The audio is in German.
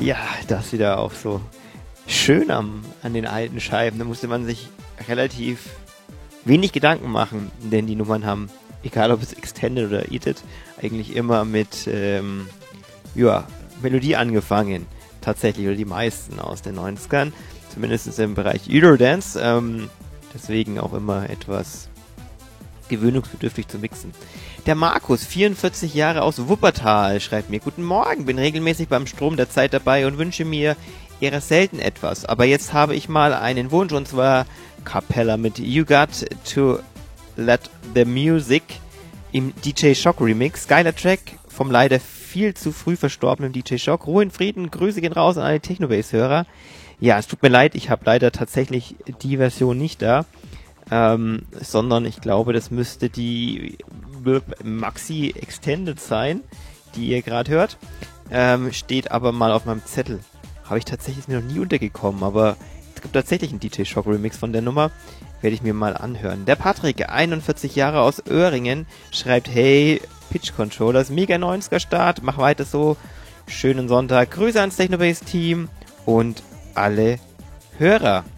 Ja, das wieder auch so schön an den alten Scheiben. Da musste man sich relativ wenig Gedanken machen, denn die Nummern haben, egal ob es Extended oder Eat-It, eigentlich immer mit Melodie angefangen. Tatsächlich, oder die meisten aus den 90ern. Zumindest im Bereich Eurodance. Deswegen auch immer etwas gewöhnungsbedürftig zu mixen. Der Markus, 44 Jahre aus Wuppertal, schreibt mir: Guten Morgen, bin regelmäßig beim Strom der Zeit dabei und wünsche mir eher selten etwas. Aber jetzt habe ich mal einen Wunsch, und zwar Capella mit You Got to Let the Music im DJ Shock Remix. Geiler Track vom leider viel zu früh verstorbenen DJ Shock. Ruhe in Frieden, Grüße gehen raus an alle Technobase-Hörer. Ja, es tut mir leid, ich habe leider tatsächlich die Version nicht da, sondern ich glaube, das müsste die Maxi Extended sein, die ihr gerade hört. Steht aber mal auf meinem Zettel. Habe ich tatsächlich mir noch nie untergekommen, aber es gibt tatsächlich einen DJ Shock Remix von der Nummer. Werde ich mir mal anhören. Der Patrick, 41 Jahre aus Öhringen, schreibt: Hey, Pitch Controllers, mega 90er Start, mach weiter so. Schönen Sonntag. Grüße ans Technobase Team und alle Hörer.